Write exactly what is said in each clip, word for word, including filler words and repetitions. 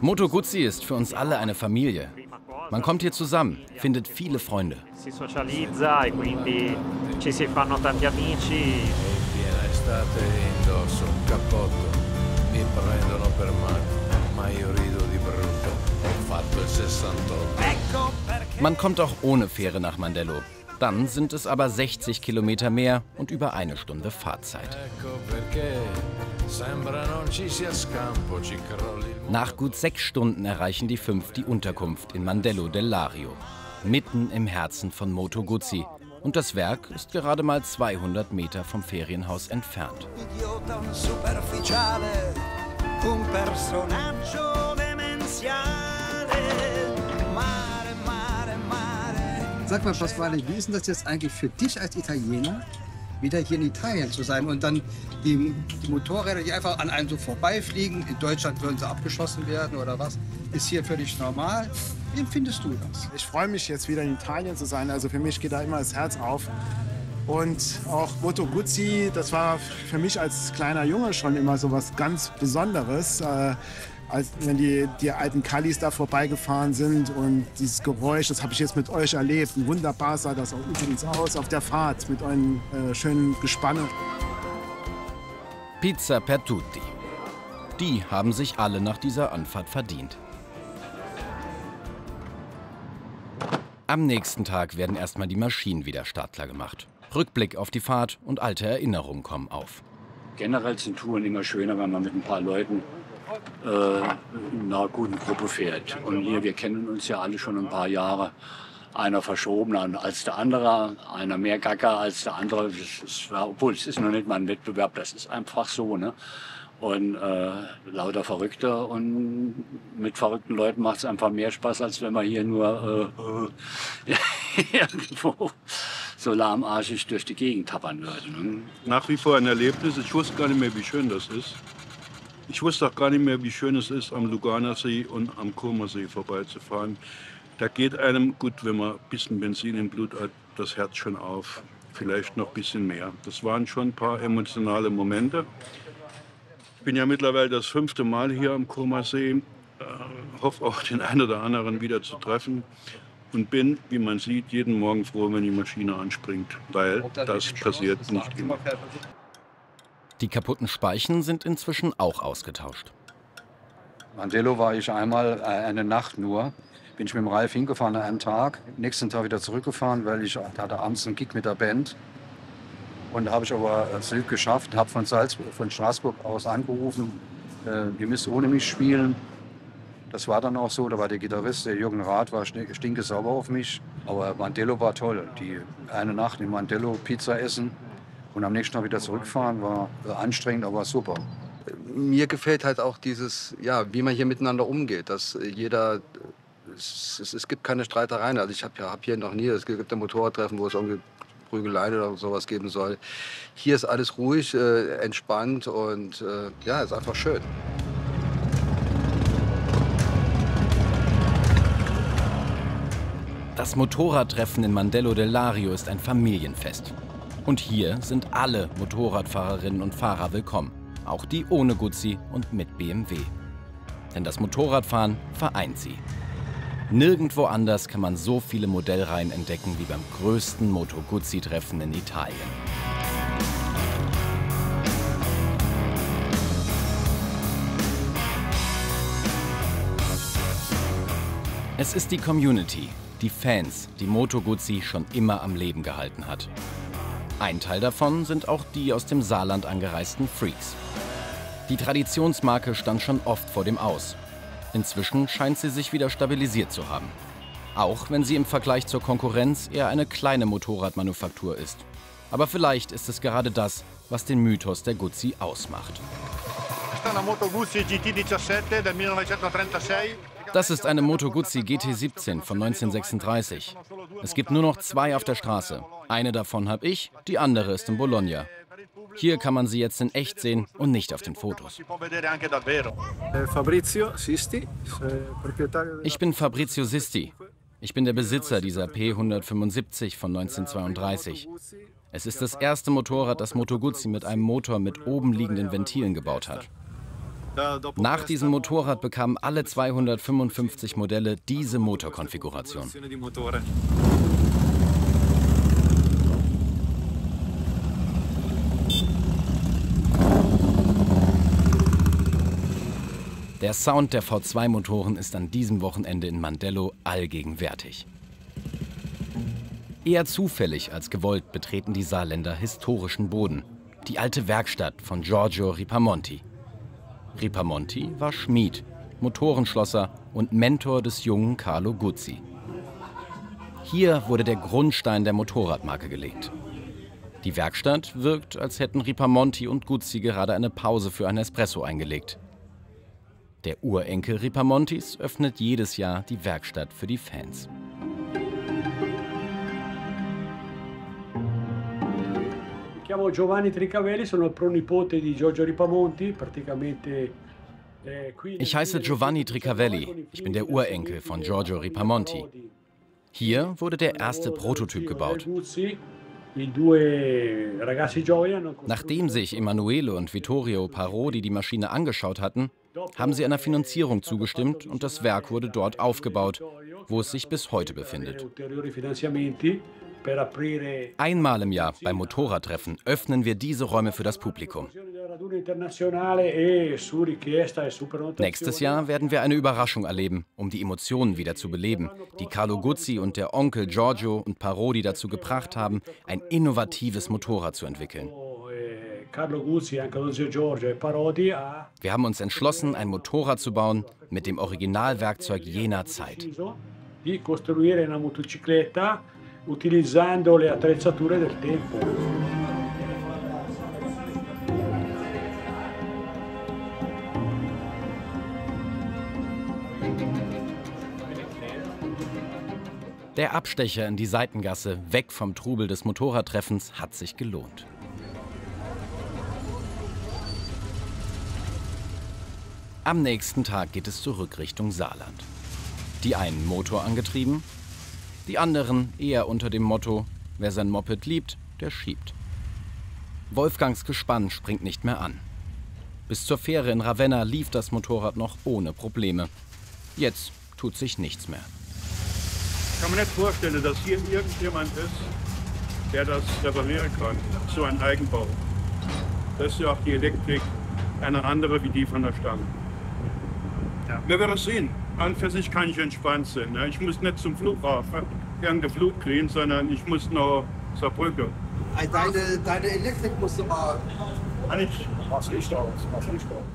Moto Guzzi ist für uns alle eine Familie. Man kommt hier zusammen, findet viele Freunde. Si socializza e quindi ci si fanno tanti amici. Viene estate indosso un cappotto, mi prendono per matto, ma io rido di brutto, ho fatto il sessantotto. Man kommt auch ohne Fähre nach Mandello. Dann sind es aber sechzig Kilometer mehr und über eine Stunde Fahrzeit. Nach gut sechs Stunden erreichen die fünf die Unterkunft in Mandello del Lario, mitten im Herzen von Moto Guzzi. Und das Werk ist gerade mal zweihundert Meter vom Ferienhaus entfernt. Sag mal, Pasquale, wie ist denn das jetzt eigentlich für dich als Italiener, wieder hier in Italien zu sein und dann die, die Motorräder, die einfach an einem so vorbeifliegen, in Deutschland würden sie abgeschossen werden oder was, ist hier völlig normal. Wie empfindest du das? Ich freue mich jetzt wieder in Italien zu sein, also für mich geht da immer das Herz auf. Und auch Moto Guzzi, das war für mich als kleiner Junge schon immer so was ganz Besonderes. Äh, als wenn die, die alten Kallis da vorbeigefahren sind und dieses Geräusch, das habe ich jetzt mit euch erlebt. Wunderbar sah das auch übrigens aus auf der Fahrt mit euren äh, schönen Gespanne. Pizza per tutti. Die haben sich alle nach dieser Anfahrt verdient. Am nächsten Tag werden erstmal die Maschinen wieder startklar gemacht. Rückblick auf die Fahrt und alte Erinnerungen kommen auf. Generell sind Touren immer schöner, wenn man mit ein paar Leuten äh, in einer guten Gruppe fährt. Und hier, wir kennen uns ja alle schon ein paar Jahre. Einer verschobener als der andere, einer mehr Gacker als der andere. Das ist, obwohl, es ist noch nicht mal ein Wettbewerb, das ist einfach so, ne? Und äh, lauter Verrückte und mit verrückten Leuten macht es einfach mehr Spaß, als wenn man hier nur äh, äh, irgendwo so lahmarschig durch die Gegend tappern würde. Ne? Nach wie vor ein Erlebnis. Ich wusste gar nicht mehr, wie schön das ist. Ich wusste auch gar nicht mehr, wie schön es ist, am Luganersee und am Comersee vorbeizufahren. Da geht einem, gut, wenn man ein bisschen Benzin im Blut hat, das Herz schon auf. Vielleicht noch ein bisschen mehr. Das waren schon ein paar emotionale Momente. Ich bin ja mittlerweile das fünfte Mal hier am Comersee, äh, hoffe auch den einen oder anderen wieder zu treffen und bin, wie man sieht, jeden Morgen froh, wenn die Maschine anspringt, weil das passiert nicht immer. Die kaputten Speichen sind inzwischen auch ausgetauscht. Mandello war ich einmal äh, eine Nacht nur. Bin ich mit dem Ralf hingefahren an einem Tag, nächsten Tag wieder zurückgefahren, weil ich hatte abends einen Gig mit der Band. Und da habe ich aber es nicht geschafft, habe von Salzburg, von Straßburg aus angerufen, äh, ihr müsst ohne mich spielen. Das war dann auch so, da war der Gitarrist, der Jürgen Rath, war stinkesauer auf mich. Aber Mandello war toll. Die eine Nacht in Mandello Pizza essen und am nächsten Tag wieder zurückfahren, war anstrengend, aber super. Mir gefällt halt auch dieses, ja, wie man hier miteinander umgeht, dass jeder, es, es, es gibt keine Streitereien. Also ich habe ja, hab hier noch nie, es gibt ein Motorradtreffen, wo es irgendwie Prügeleien oder sowas geben soll. Hier ist alles ruhig, äh, entspannt und äh, ja, ist einfach schön. Das Motorradtreffen in Mandello del Lario ist ein Familienfest. Und hier sind alle Motorradfahrerinnen und Fahrer willkommen. Auch die ohne Guzzi und mit B M W. Denn das Motorradfahren vereint sie. Nirgendwo anders kann man so viele Modellreihen entdecken wie beim größten Moto Guzzi-Treffen in Italien. Es ist die Community, die Fans, die Moto Guzzi schon immer am Leben gehalten hat. Ein Teil davon sind auch die aus dem Saarland angereisten Freaks. Die Traditionsmarke stand schon oft vor dem Aus. Inzwischen scheint sie sich wieder stabilisiert zu haben. Auch wenn sie im Vergleich zur Konkurrenz eher eine kleine Motorradmanufaktur ist. Aber vielleicht ist es gerade das, was den Mythos der Guzzi ausmacht. Das ist eine Moto Guzzi G T siebzehn von neunzehnhundertsechsunddreißig. Es gibt nur noch zwei auf der Straße. Eine davon habe ich, die andere ist in Bologna. Hier kann man sie jetzt in echt sehen und nicht auf den Fotos. Ich bin Fabrizio Sisti. Ich bin der Besitzer dieser P hundertfünfundsiebzig von neunzehnhundertzweiunddreißig. Es ist das erste Motorrad, das Moto Guzzi mit einem Motor mit oben liegenden Ventilen gebaut hat. Nach diesem Motorrad bekamen alle zweihundertfünfundfünfzig Modelle diese Motorkonfiguration. Der Sound der V zwei Motoren ist an diesem Wochenende in Mandello allgegenwärtig. Eher zufällig als gewollt betreten die Saarländer historischen Boden. Die alte Werkstatt von Giorgio Ripamonti. Ripamonti war Schmied, Motorenschlosser und Mentor des jungen Carlo Guzzi. Hier wurde der Grundstein der Motorradmarke gelegt. Die Werkstatt wirkt, als hätten Ripamonti und Guzzi gerade eine Pause für ein Espresso eingelegt. Der Urenkel Ripamontis öffnet jedes Jahr die Werkstatt für die Fans. Ich chiamo Giovanni Tricavelli, sono il pronipote di Giorgio Ripamonti, praticamente. Ich heiße Giovanni Tricavelli. Ich bin der Urenkel von Giorgio Ripamonti. Hier wurde der erste Prototyp gebaut. Nachdem sich Emanuele und Vittorio Parodi die Maschine angeschaut hatten, haben sie einer Finanzierung zugestimmt und das Werk wurde dort aufgebaut, wo es sich bis heute befindet. Einmal im Jahr beim Motorradtreffen öffnen wir diese Räume für das Publikum. Nächstes Jahr werden wir eine Überraschung erleben, um die Emotionen wieder zu beleben, die Carlo Guzzi und der Onkel Giorgio und Parodi dazu gebracht haben, ein innovatives Motorrad zu entwickeln. Wir haben uns entschlossen, ein Motorrad zu bauen mit dem Originalwerkzeug jener Zeit. Utilizzando le attrezzature del tempo. Der Abstecher in die Seitengasse, weg vom Trubel des Motorradtreffens, hat sich gelohnt. Am nächsten Tag geht es zurück Richtung Saarland. Die einen motorangetrieben, die anderen eher unter dem Motto, wer sein Moped liebt, der schiebt. Wolfgangs Gespann springt nicht mehr an. Bis zur Fähre in Ravenna lief das Motorrad noch ohne Probleme. Jetzt tut sich nichts mehr. Ich kann mir nicht vorstellen, dass hier irgendjemand ist, der das reparieren kann. So ein Eigenbau. Das ist ja auch die Elektrik eine andere wie die von der Stange. Ja. Wir werden es sehen. An für sich kann ich entspannt sein. Ne? Ich muss nicht zum Flughafen, irgendeine Flut kriegen, sondern ich muss nach Saarbrücken. Deine, deine Elektrik musst du mal... Kann ich? Mach's Licht aus, mach's Licht aus.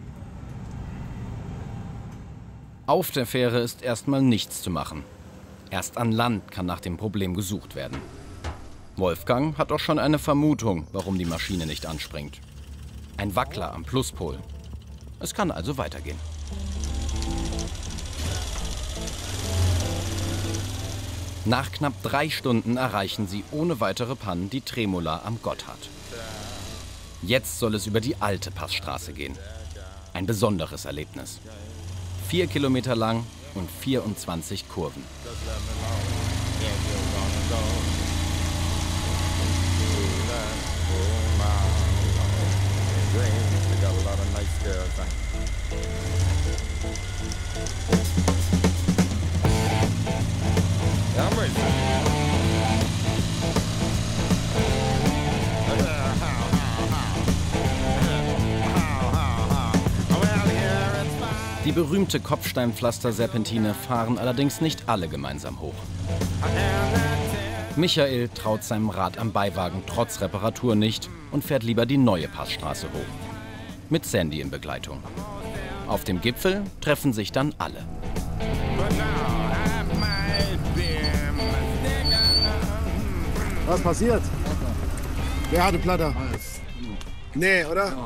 Auf der Fähre ist erstmal nichts zu machen. Erst an Land kann nach dem Problem gesucht werden. Wolfgang hat auch schon eine Vermutung, warum die Maschine nicht anspringt. Ein Wackler am Pluspol. Es kann also weitergehen. Nach knapp drei Stunden erreichen sie ohne weitere Pannen die Tremola am Gotthard. Jetzt soll es über die alte Passstraße gehen. Ein besonderes Erlebnis. Vier Kilometer lang und vierundzwanzig Kurven. Die berühmte Kopfsteinpflaster-Serpentine fahren allerdings nicht alle gemeinsam hoch. Michael traut seinem Rad am Beiwagen trotz Reparatur nicht und fährt lieber die neue Passstraße hoch. Mit Sandy in Begleitung. Auf dem Gipfel treffen sich dann alle. Was passiert? Wer hatte Platte? Nee, oder?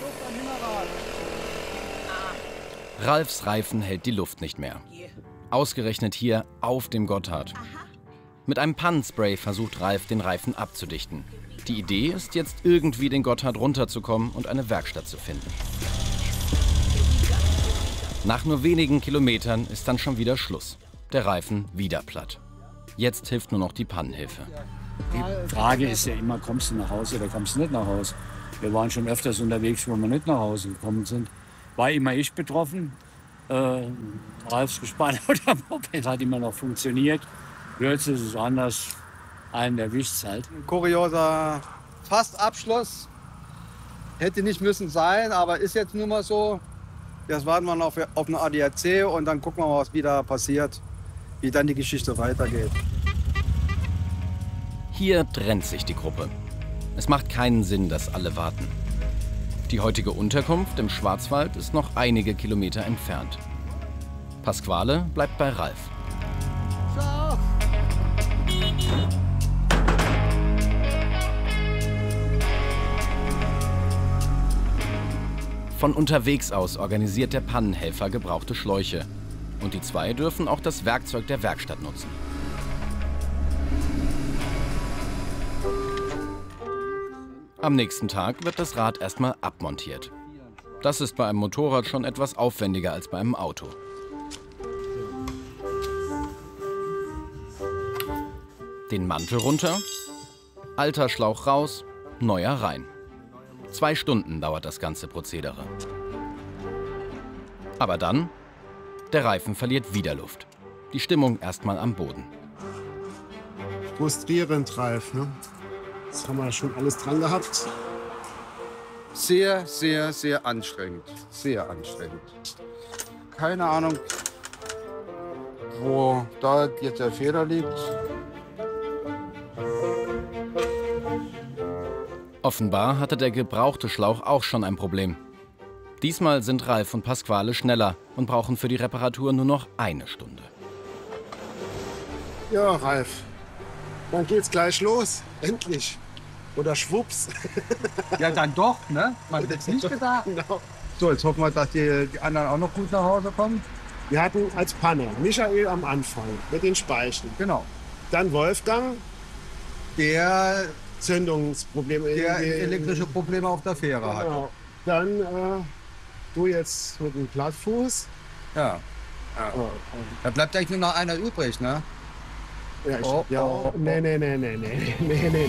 Ralfs Reifen hält die Luft nicht mehr. Ausgerechnet hier auf dem Gotthard. Mit einem Pannenspray versucht Ralf, den Reifen abzudichten. Die Idee ist jetzt irgendwie den Gotthard runterzukommen und eine Werkstatt zu finden. Nach nur wenigen Kilometern ist dann schon wieder Schluss. Der Reifen wieder platt. Jetzt hilft nur noch die Pannenhilfe. Die Frage ist ja immer, kommst du nach Hause oder kommst du nicht nach Hause? Wir waren schon öfters unterwegs, wo wir nicht nach Hause gekommen sind. war immer ich betroffen. Äh, Ralfs gespannt oder Moped hat immer noch funktioniert. Jetzt ist es anders. Einen erwischt es halt. Kurioser Fastabschluss. Hätte nicht müssen sein, aber ist jetzt nun mal so. Jetzt warten wir noch auf, auf eine A D A C und dann gucken wir mal, was wieder passiert, wie dann die Geschichte weitergeht. Hier trennt sich die Gruppe. Es macht keinen Sinn, dass alle warten. Die heutige Unterkunft im Schwarzwald ist noch einige Kilometer entfernt. Pasquale bleibt bei Ralf. Ciao. Von unterwegs aus organisiert der Pannenhelfer gebrauchte Schläuche. Und die zwei dürfen auch das Werkzeug der Werkstatt nutzen. Am nächsten Tag wird das Rad erstmal abmontiert. Das ist bei einem Motorrad schon etwas aufwendiger als bei einem Auto. Den Mantel runter, alter Schlauch raus, neuer rein. Zwei Stunden dauert das ganze Prozedere. Aber dann, der Reifen verliert wieder Luft. Die Stimmung erstmal am Boden. Frustrierend, Ralf, ne? Das haben wir schon alles dran gehabt. Sehr, sehr, sehr anstrengend. Sehr anstrengend. Keine Ahnung, wo da jetzt der Fehler liegt. Offenbar hatte der gebrauchte Schlauch auch schon ein Problem. Diesmal sind Ralf und Pasquale schneller und brauchen für die Reparatur nur noch eine Stunde. Ja, Ralf, dann geht's gleich los. Endlich. Oder schwupps. Ja, dann doch, ne? Man hätte es nicht gedacht. Genau. So, jetzt hoffen wir, dass die, die anderen auch noch gut nach Hause kommen. Wir hatten als Panne Michael am Anfang mit den Speichen. Genau. Dann Wolfgang, Der, Zündungsprobleme. der Die- elektrische Probleme auf der Fähre hat. Genau. Dann äh, du jetzt mit dem Plattfuß. Ja. Oh, Da bleibt eigentlich nur noch einer übrig, ne? ja, ich, Oh, ja, oh, oh. nee, nee, nee, nee, nee, nee, nee.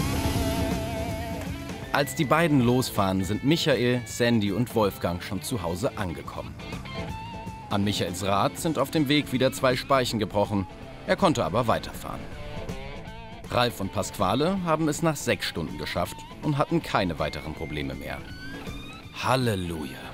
Als die beiden losfahren, sind Michael, Sandy und Wolfgang schon zu Hause angekommen. An Michaels Rad sind auf dem Weg wieder zwei Speichen gebrochen. Er konnte aber weiterfahren. Ralf und Pasquale haben es nach sechs Stunden geschafft und hatten keine weiteren Probleme mehr. Halleluja!